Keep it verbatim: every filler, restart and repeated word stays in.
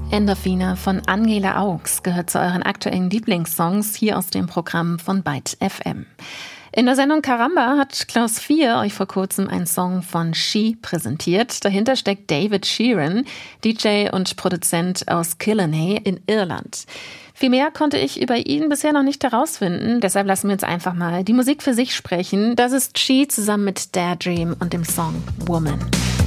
Endorphine von Angela Augs gehört zu euren aktuellen Lieblingssongs hier aus dem Programm von Byte F M. In der Sendung Karamba hat Klaus vier euch vor kurzem einen Song von She präsentiert. Dahinter steckt David Sheeran, D J und Produzent aus Killarney in Irland. Viel mehr konnte ich über ihn bisher noch nicht herausfinden, deshalb lassen wir uns einfach mal die Musik für sich sprechen. Das ist She zusammen mit Daydream und dem Song Woman.